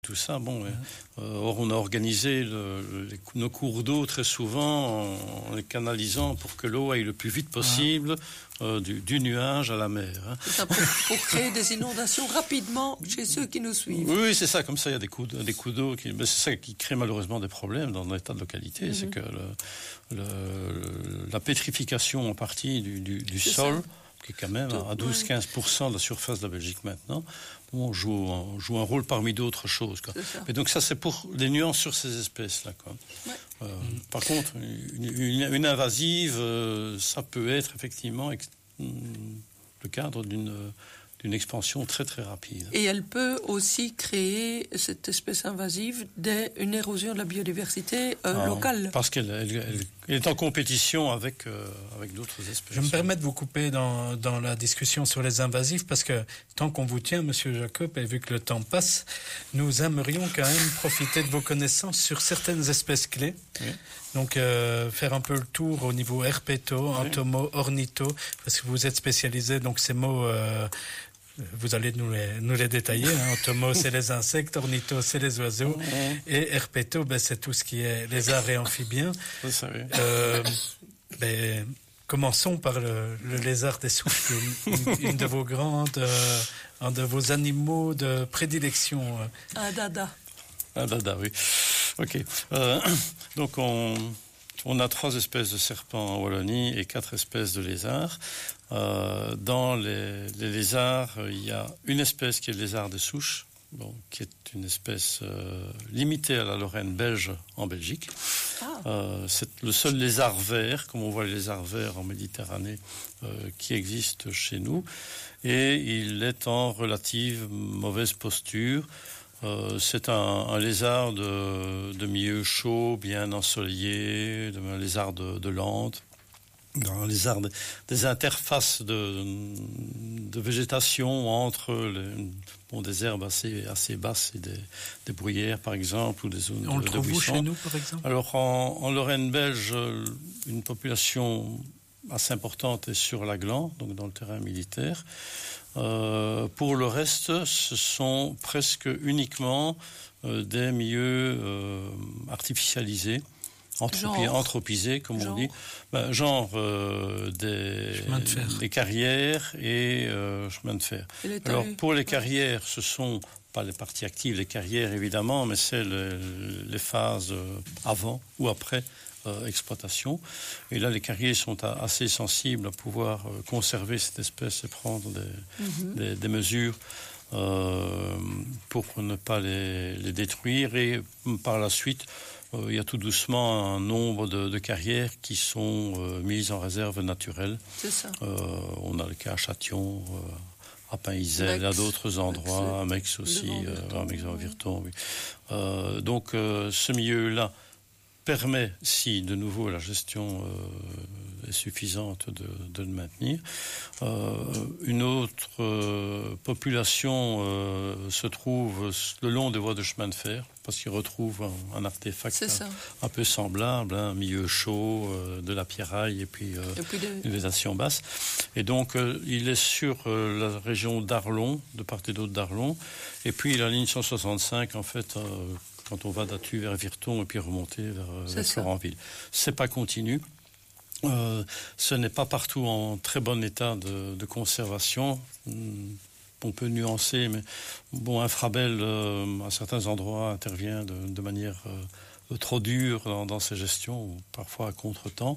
tout ça, or on a organisé nos cours d'eau très souvent en les canalisant pour que l'eau aille le plus vite possible du nuage à la mer. C'est ça, pour créer des inondations rapidement chez ceux qui nous suivent. Oui, c'est ça, comme ça il y a des coups d'eau, c'est ça qui crée malheureusement des problèmes dans des tas de localités, c'est que la pétrification en partie du sol, ça, qui est quand même à 12-15% de la surface de la Belgique maintenant, joue un rôle parmi d'autres choses. Et donc ça, c'est pour les nuances sur ces espèces-là. Par contre, une invasive, ça peut être effectivement le cadre d'une expansion très très rapide. Et elle peut aussi créer, cette espèce invasive, une érosion de la biodiversité locale. Parce qu'elle est en compétition avec d'autres espèces. Je me permets de vous couper dans la discussion sur les invasifs, parce que tant qu'on vous tient, Monsieur Jacob, et vu que le temps passe, nous aimerions quand même profiter de vos connaissances sur certaines espèces clés. Oui. Donc, faire un peu le tour au niveau herpéto, entomo, ornitho, parce que vous êtes spécialisé, donc ces mots... vous allez nous les détailler. Entomo, c'est les insectes, ornitho, c'est les oiseaux, et herpéto, c'est tout ce qui est lézard et amphibien. Vous savez. Commençons par le lézard des souches, une de vos grandes, un de vos animaux de prédilection. Un dada. Un dada, oui. Ok. Donc on a 3 espèces de serpents en Wallonie et 4 espèces de lézards. Dans les lézards, il y a une espèce qui est le lézard des souches, qui est une espèce limitée à la Lorraine belge en Belgique. C'est le seul lézard vert, comme on voit les lézards verts en Méditerranée, qui existe chez nous. Et il est en relative mauvaise posture. C'est un lézard de milieu chaud, bien ensoleillé, un lézard de Landes, un lézard des interfaces de végétation entre des herbes assez basses et des bruyères, par exemple, ou des zones de buissons. On le trouve où chez nous, par exemple ? Alors, en Lorraine belge, une population assez importante est sur la Gland, donc dans le terrain militaire. Pour le reste, ce sont presque uniquement des milieux artificialisés, anthropisés, comme on dit. Des carrières et chemins de fer. Alors, pour les carrières, ce sont pas les parties actives, les carrières évidemment, mais c'est les phases avant ou après exploitation. Et là, les carriers sont assez sensibles à pouvoir conserver cette espèce et prendre des mesures pour ne pas les détruire. Et par la suite, il y a tout doucement un nombre de carrières qui sont mises en réserve naturelle. C'est ça. On a le cas à Châtillon, à Pain-Isel, à d'autres endroits, à Mex aussi, à Mex-en-Virton. Oui. Donc, ce milieu-là permet, si de nouveau la gestion est suffisante, de le maintenir. Une autre population se trouve le long des voies de chemin de fer, parce qu'ils retrouvent un artefact un peu semblable, un milieu chaud, de la pierraille et puis une végétation basse. Et donc, il est sur la région d'Arlon, de part et d'autre d'Arlon, et puis la ligne 165, en fait, quand on va d'Attu vers Virton et puis remonter vers Florenville. C'est pas continu. Ce n'est pas partout en très bon état de conservation. On peut nuancer, mais un frabel à certains endroits intervient de manière trop dure dans ses gestions, parfois à contre-temps,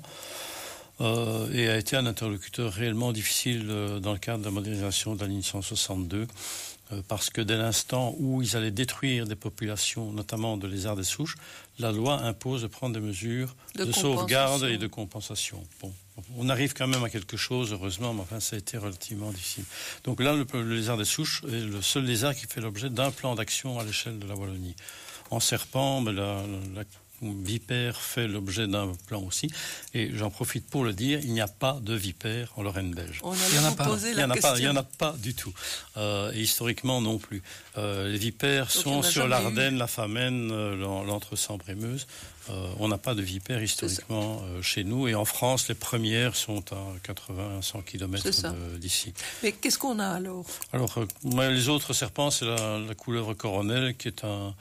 et a été un interlocuteur réellement difficile dans le cadre de la modernisation de la ligne 162. Parce que dès l'instant où ils allaient détruire des populations, notamment de lézards des souches, la loi impose de prendre des mesures de sauvegarde et de compensation. On arrive quand même à quelque chose, heureusement, mais enfin, ça a été relativement difficile. Donc là, le lézard des souches est le seul lézard qui fait l'objet d'un plan d'action à l'échelle de la Wallonie. En serpent, la vipère fait l'objet d'un plan aussi. Et j'en profite pour le dire, il n'y a pas de vipère en Lorraine belge. Il n'y en a pas du tout. Et historiquement non plus. Les vipères sont sur l'Ardenne, la Famenne, l'Entre-Sambre-et-Meuse. On n'a pas de vipères historiquement chez nous. Et en France, les premières sont à 80-100 km d'ici. Mais qu'est-ce qu'on a alors ? Alors, les autres serpents, c'est la couleuvre coronelle, qui est un